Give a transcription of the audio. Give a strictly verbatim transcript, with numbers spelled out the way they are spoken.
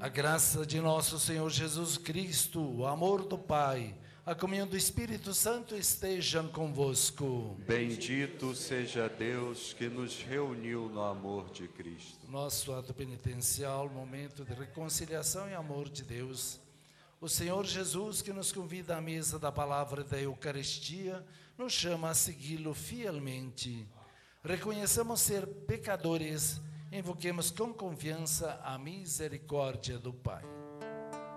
A graça de nosso Senhor Jesus Cristo, o amor do Pai, a comunhão do Espírito Santo estejam convosco. Bendito seja Deus que nos reuniu no amor de Cristo. Nosso ato penitencial, momento de reconciliação e amor de Deus. O Senhor Jesus, que nos convida à mesa da palavra da Eucaristia, nos chama a segui-lo fielmente. Reconheçamos ser pecadores, invoquemos com confiança a misericórdia do Pai.